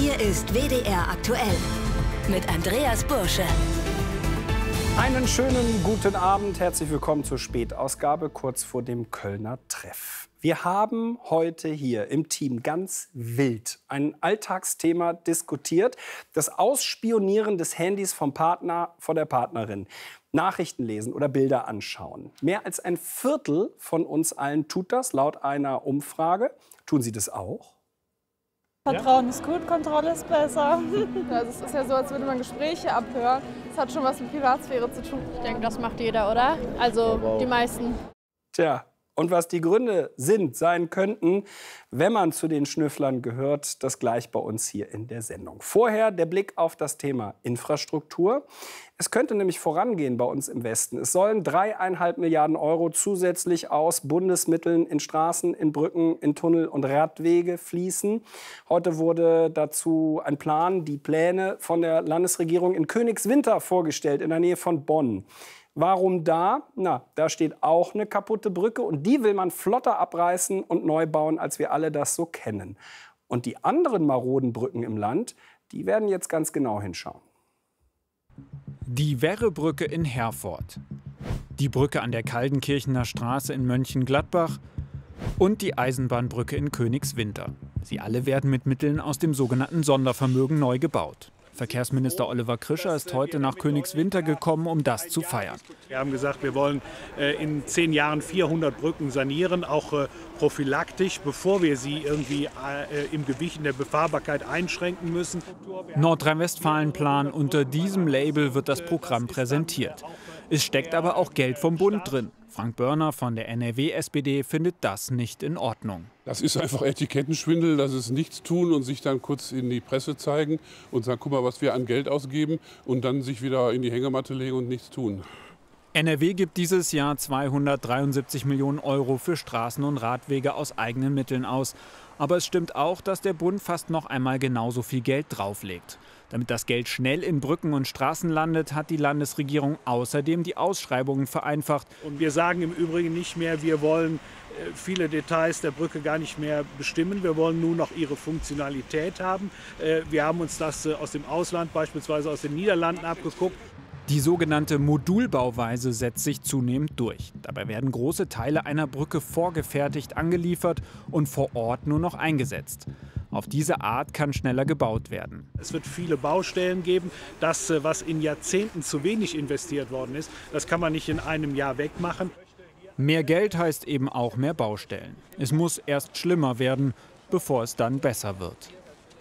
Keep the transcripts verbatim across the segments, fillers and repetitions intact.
Hier ist W D R aktuell mit Andreas Bursche. Einen schönen guten Abend, herzlich willkommen zur Spätausgabe, kurz vor dem Kölner Treff. Wir haben heute hier im Team ganz wild ein Alltagsthema diskutiert, das Ausspionieren des Handys vom Partner, von der Partnerin. Nachrichten lesen oder Bilder anschauen. Mehr als ein Viertel von uns allen tut das, laut einer Umfrage. Tun Sie das auch? Vertrauen ist gut, Kontrolle ist besser. Also es ist ja so, als würde man Gespräche abhören. Das hat schon was mit Privatsphäre zu tun. Ich denke, das macht jeder, oder? Also die meisten. Tja, und was die Gründe sind, sein könnten, wenn man zu den Schnüfflern gehört, das gleich bei uns hier in der Sendung. Vorher der Blick auf das Thema Infrastruktur. Es könnte nämlich vorangehen bei uns im Westen. Es sollen dreieinhalb Milliarden Euro zusätzlich aus Bundesmitteln in Straßen, in Brücken, in Tunnel und Radwege fließen. Heute wurde dazu ein Plan, die Pläne von der Landesregierung in Königswinter vorgestellt, in der Nähe von Bonn. Warum da? Na, da steht auch eine kaputte Brücke und die will man flotter abreißen und neu bauen, als wir alle das so kennen. Und die anderen maroden Brücken im Land, die werden jetzt ganz genau hinschauen. Die Werrebrücke in Herford, die Brücke an der Kaldenkirchener Straße in Mönchengladbach und die Eisenbahnbrücke in Königswinter. Sie alle werden mit Mitteln aus dem sogenannten Sondervermögen neu gebaut. Verkehrsminister Oliver Krischer ist heute nach Königswinter gekommen, um das zu feiern. Wir haben gesagt, wir wollen äh, in zehn Jahren vierhundert Brücken sanieren, auch äh, prophylaktisch, bevor wir sie irgendwie äh, im Gewicht in der Befahrbarkeit einschränken müssen. Nordrhein-Westfalen-Plan, unter diesem Label wird das Programm präsentiert. Es steckt aber auch Geld vom Bund drin. Frank Börner von der N R W-S P D findet das nicht in Ordnung. Das ist einfach Etikettenschwindel, das ist nichts tun und sich dann kurz in die Presse zeigen und sagen, guck mal, was wir an Geld ausgeben und dann sich wieder in die Hängematte legen und nichts tun. N R W gibt dieses Jahr zweihundertdreiundsiebzig Millionen Euro für Straßen und Radwege aus eigenen Mitteln aus. Aber es stimmt auch, dass der Bund fast noch einmal genauso viel Geld drauflegt. Damit das Geld schnell in Brücken und Straßen landet, hat die Landesregierung außerdem die Ausschreibungen vereinfacht. Und wir sagen im Übrigen nicht mehr, wir wollen äh, viele Details der Brücke gar nicht mehr bestimmen. Wir wollen nur noch ihre Funktionalität haben. Äh, wir haben uns das äh, aus dem Ausland, beispielsweise aus den Niederlanden, abgeguckt. Die sogenannte Modulbauweise setzt sich zunehmend durch. Dabei werden große Teile einer Brücke vorgefertigt angeliefert und vor Ort nur noch eingesetzt. Auf diese Art kann schneller gebaut werden. Es wird viele Baustellen geben. Das, was in Jahrzehnten zu wenig investiert worden ist, das kann man nicht in einem Jahr wegmachen. Mehr Geld heißt eben auch mehr Baustellen. Es muss erst schlimmer werden, bevor es dann besser wird.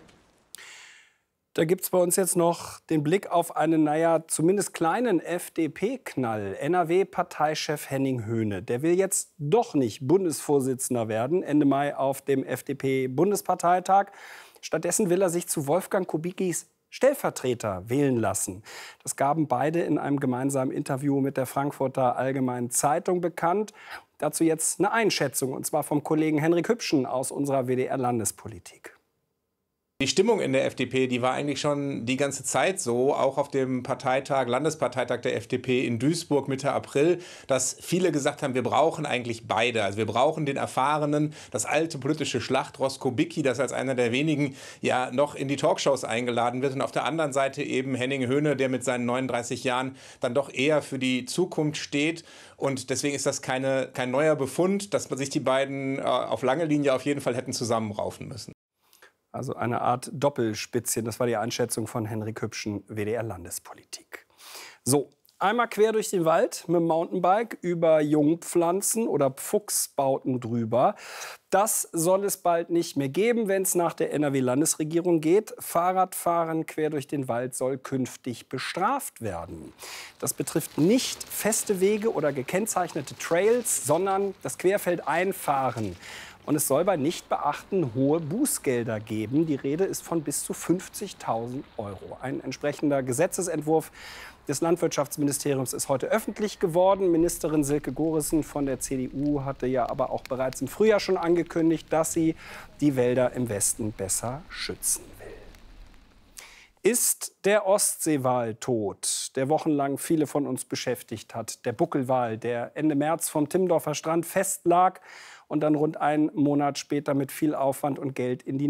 Da gibt es bei uns jetzt noch den Blick auf einen, naja, zumindest kleinen F D P-Knall. N R W-Parteichef Henning Höhne, der will jetzt doch nicht Bundesvorsitzender werden, Ende Mai auf dem F D P-Bundesparteitag. Stattdessen will er sich zu Wolfgang Kubickis Stellvertreter wählen lassen. Das gaben beide in einem gemeinsamen Interview mit der Frankfurter Allgemeinen Zeitung bekannt. Dazu jetzt eine Einschätzung, und zwar vom Kollegen Henrik Hübschen aus unserer W D R-Landespolitik. Die Stimmung in der F D P, die war eigentlich schon die ganze Zeit so, auch auf dem Parteitag, Landesparteitag der F D P in Duisburg Mitte April, dass viele gesagt haben, wir brauchen eigentlich beide. Also wir brauchen den erfahrenen, das alte politische Schlachtross Kubicki, das als einer der wenigen ja noch in die Talkshows eingeladen wird. Und auf der anderen Seite eben Henning Höhne, der mit seinen neununddreißig Jahren dann doch eher für die Zukunft steht. Und deswegen ist das keine, kein neuer Befund, dass man sich die beiden äh, auf lange Linie auf jeden Fall hätten zusammenraufen müssen. Also eine Art Doppelspitzchen, das war die Einschätzung von Henrik Hübschen, W D R-Landespolitik. So, einmal quer durch den Wald mit dem Mountainbike über Jungpflanzen oder Pfuchsbauten drüber. Das soll es bald nicht mehr geben, wenn es nach der N R W-Landesregierung geht. Fahrradfahren quer durch den Wald soll künftig bestraft werden. Das betrifft nicht feste Wege oder gekennzeichnete Trails, sondern das Querfeldeinfahren. Und es soll bei Nichtbeachten hohe Bußgelder geben. Die Rede ist von bis zu fünfzigtausend Euro. Ein entsprechender Gesetzesentwurf des Landwirtschaftsministeriums ist heute öffentlich geworden. Ministerin Silke Gorissen von der C D U hatte ja aber auch bereits im Frühjahr schon angekündigt, dass sie die Wälder im Westen besser schützen will. Ist der Ostseewal tot, der wochenlang viele von uns beschäftigt hat? Der Buckelwal, der Ende März vom Timmendorfer Strand festlag und dann rund einen Monat später mit viel Aufwand und Geld in die